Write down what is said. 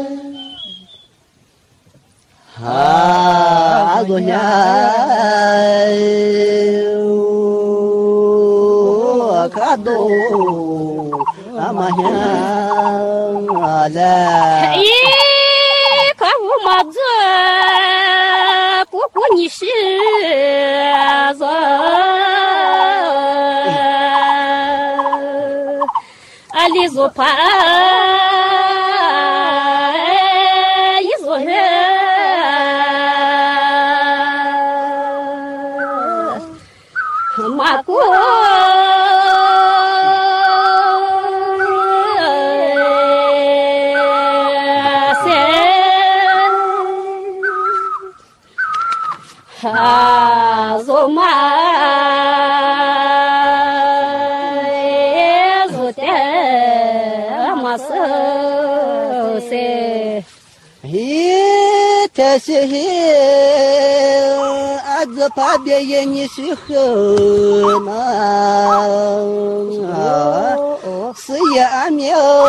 啊，昨天我看到俺妈想来。 咦，可不嘛子，姑姑你是子，啊，李祖盘，一组人。马过哈走马走的马手噻， 咦，这是俺这旁边也你是好嘛？是也俺苗。